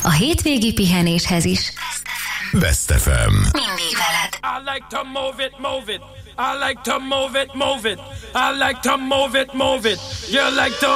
a hétvégi pihenéshez is. Best FM. Mindig veled. I like to move it, move it. I like to move it, move it. I like to move it, move it. You like to